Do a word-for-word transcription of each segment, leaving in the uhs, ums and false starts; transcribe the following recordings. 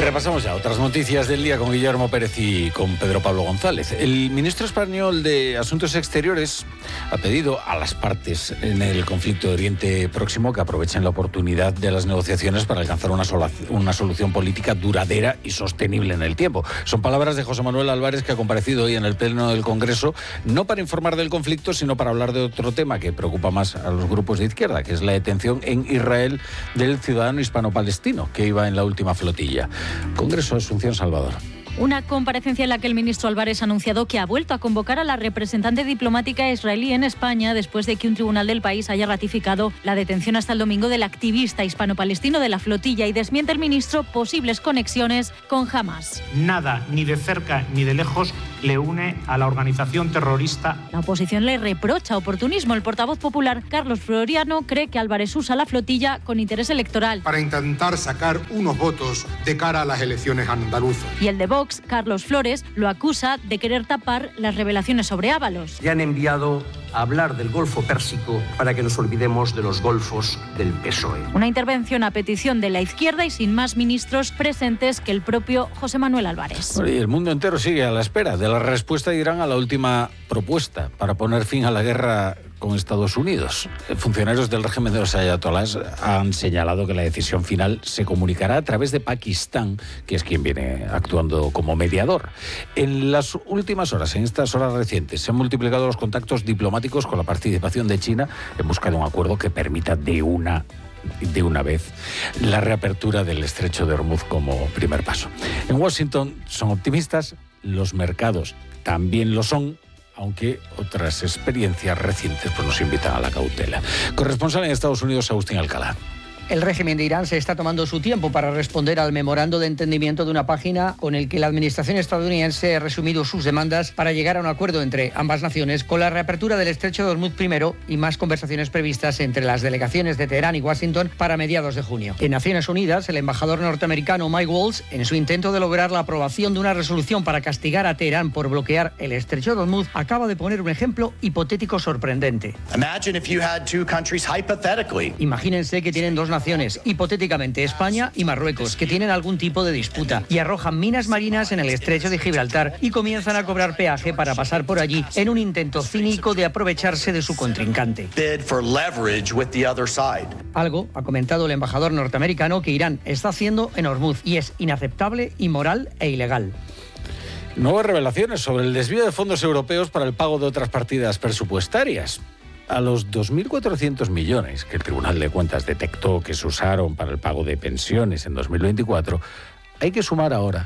Repasamos ya otras noticias del día con Guillermo Pérez y con Pedro Pablo González. El ministro español de Asuntos Exteriores ha pedido a las partes en el conflicto de Oriente Próximo que aprovechen la oportunidad de las negociaciones para alcanzar una, sola, una solución política duradera y sostenible en el tiempo. Son palabras de José Manuel Álvarez, que ha comparecido hoy en el Pleno del Congreso, no para informar del conflicto, sino para hablar de otro tema que preocupa más a los grupos de izquierda, que es la detención en Israel del ciudadano hispano-palestino que iba en la última flotilla. Congreso, Asunción Salvador. Una comparecencia en la que el ministro Álvarez ha anunciado que ha vuelto a convocar a la representante diplomática israelí en España después de que un tribunal del país haya ratificado la detención hasta el domingo del activista hispano-palestino de la flotilla, y desmiente el ministro posibles conexiones con Hamás. Nada, ni de cerca ni de lejos, le une a la organización terrorista. La oposición le reprocha oportunismo. El portavoz popular, Carlos Floriano, cree que Álvarez usa la flotilla con interés electoral. Para intentar sacar unos votos de cara a las elecciones andaluzas. Y el de Vox, Carlos Flores, lo acusa de querer tapar las revelaciones sobre Ábalos. Le han enviado a hablar del Golfo Pérsico para que nos olvidemos de los golfos del P S O E. Una intervención a petición de la izquierda y sin más ministros presentes que el propio José Manuel Álvarez. Y el mundo entero sigue a la espera de la respuesta de Irán a la última propuesta para poner fin a la guerra con Estados Unidos. Funcionarios del régimen de los ayatolás han señalado que la decisión final se comunicará a través de Pakistán, que es quien viene actuando como mediador. En las últimas horas, en estas horas recientes, se han multiplicado los contactos diplomáticos con la participación de China en busca de un acuerdo que permita de una de una vez la reapertura del estrecho de Hormuz como primer paso. En Washington son optimistas, los mercados también lo son, aunque otras experiencias recientes pues nos invitan a la cautela. Corresponsal en Estados Unidos, Agustín Alcalá. El régimen de Irán se está tomando su tiempo para responder al memorando de entendimiento de una página con el que la administración estadounidense ha resumido sus demandas para llegar a un acuerdo entre ambas naciones, con la reapertura del estrecho de Hormuz primero y más conversaciones previstas entre las delegaciones de Teherán y Washington para mediados de junio. En Naciones Unidas, el embajador norteamericano Mike Waltz, en su intento de lograr la aprobación de una resolución para castigar a Teherán por bloquear el estrecho de Hormuz, acaba de poner un ejemplo hipotético sorprendente. Imagínense que tienen dos naciones, hipotéticamente España y Marruecos, que tienen algún tipo de disputa y arrojan minas marinas en el estrecho de Gibraltar y comienzan a cobrar peaje para pasar por allí en un intento cínico de aprovecharse de su contrincante. Algo, ha comentado el embajador norteamericano, que Irán está haciendo en Hormuz, y es inaceptable, inmoral e ilegal. Nuevas revelaciones sobre el desvío de fondos europeos para el pago de otras partidas presupuestarias. A los dos mil cuatrocientos millones que el Tribunal de Cuentas detectó que se usaron para el pago de pensiones en dos mil veinticuatro, hay que sumar ahora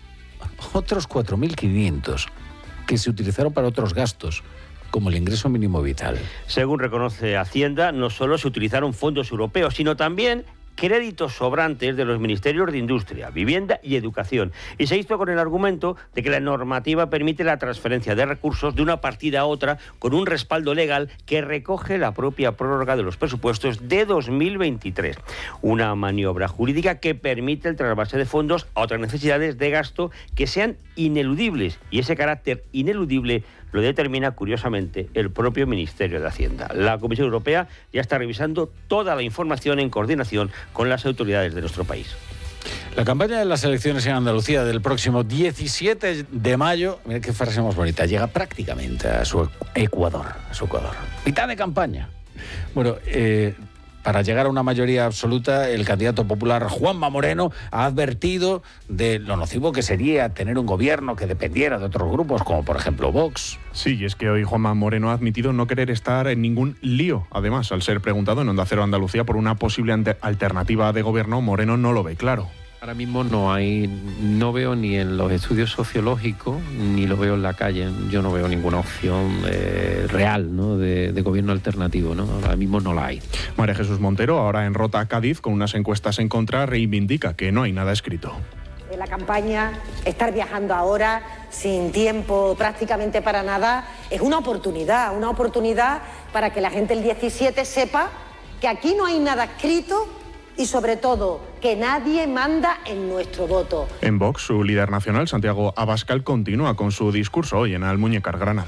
otros cuatro mil quinientos que se utilizaron para otros gastos, como el ingreso mínimo vital. Según reconoce Hacienda, no solo se utilizaron fondos europeos, sino también créditos sobrantes de los ministerios de Industria, Vivienda y Educación. Y se hizo con el argumento de que la normativa permite la transferencia de recursos de una partida a otra con un respaldo legal que recoge la propia prórroga de los presupuestos de dos mil veintitrés. Una maniobra jurídica que permite el trasvase de fondos a otras necesidades de gasto que sean ineludibles. Y ese carácter ineludible lo determina, curiosamente, el propio Ministerio de Hacienda. La Comisión Europea ya está revisando toda la información en coordinación con las autoridades de nuestro país. La campaña de las elecciones en Andalucía del próximo diecisiete de mayo, mira qué frase más bonita, llega prácticamente a su Ecuador, a su Ecuador. Mitad de campaña. Bueno, eh... para llegar a una mayoría absoluta, el candidato popular Juanma Moreno ha advertido de lo nocivo que sería tener un gobierno que dependiera de otros grupos, como por ejemplo Vox. Sí, y es que hoy Juanma Moreno ha admitido no querer estar en ningún lío. Además, al ser preguntado en Onda Cero Andalucía por una posible alternativa de gobierno, Moreno no lo ve claro. Ahora mismo no hay, no veo ni en los estudios sociológicos, ni lo veo en la calle. Yo no veo ninguna opción eh, real, ¿no?, de, de gobierno alternativo, ¿no? Ahora mismo no la hay. María Jesús Montero, ahora en Rota, Cádiz, con unas encuestas en contra, reivindica que no hay nada escrito. De la campaña, estar viajando ahora sin tiempo prácticamente para nada, es una oportunidad, una oportunidad para que la gente el diecisiete sepa que aquí no hay nada escrito y, sobre todo, que nadie manda en nuestro voto. En Vox, su líder nacional, Santiago Abascal, continúa con su discurso hoy en Almuñécar, Granada.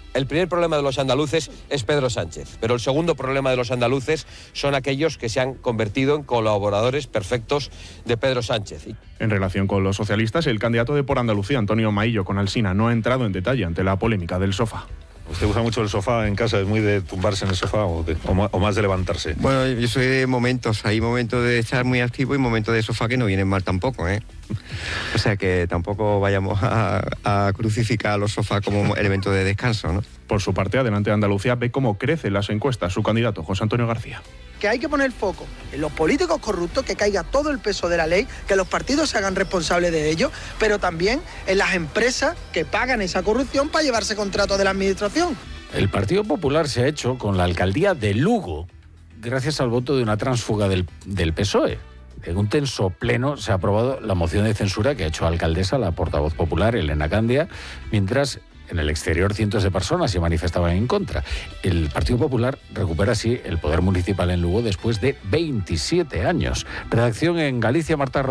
El primer problema de los andaluces es Pedro Sánchez, pero el segundo problema de los andaluces son aquellos que se han convertido en colaboradores perfectos de Pedro Sánchez. En relación con los socialistas, el candidato de Por Andalucía, Antonio Maillo, con Alsina, no ha entrado en detalle ante la polémica del sofá. ¿Usted usa mucho el sofá en casa? ¿Es muy de tumbarse en el sofá o, de, o más de levantarse? Bueno, yo soy de momentos. Hay momentos de estar muy activo y momentos de sofá que no vienen mal tampoco, ¿eh? O sea que tampoco vayamos a, a crucificar a los sofás como elemento de descanso, ¿no? Por su parte, Adelante Andalucía ve cómo crecen las encuestas. Su candidato, José Antonio García. Que hay que poner foco en los políticos corruptos, que caiga todo el peso de la ley, que los partidos se hagan responsables de ello, pero también en las empresas que pagan esa corrupción para llevarse contratos de la administración. El Partido Popular se ha hecho con la alcaldía de Lugo gracias al voto de una tránsfuga del, del P S O E. En un tenso pleno se ha aprobado la moción de censura que ha hecho alcaldesa la portavoz popular, Elena Candia, mientras en el exterior cientos de personas se manifestaban en contra. El Partido Popular recupera así el poder municipal en Lugo después de veintisiete años. Redacción en Galicia, Marta Rodríguez.